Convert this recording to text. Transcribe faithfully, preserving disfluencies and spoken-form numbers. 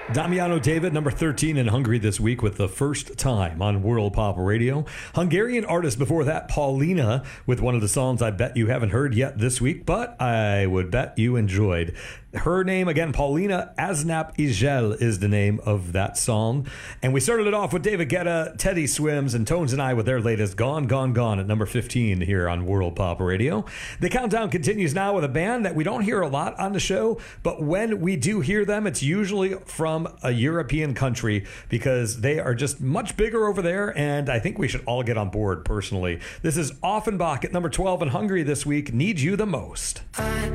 Damiano David, number thirteen in Hungary this week with The First Time on World Pop Radio. Hungarian artist before that, Paulina, with one of the songs I bet you haven't heard yet this week, but I would bet you enjoyed. Her name, again, Paulina Aznap Igel is the name of that song. And we started it off with David Guetta, Teddy Swims, and Tones and I with their latest Gone, Gone, Gone at number fifteen here on World Pop Radio. The countdown continues now with a band that we don't hear a lot on the show, but when we do hear them, it's usually from a European country because they are just much bigger over there, and I think we should all get on board personally. This is Offenbach at number twelve in Hungary this week. Need You the Most. I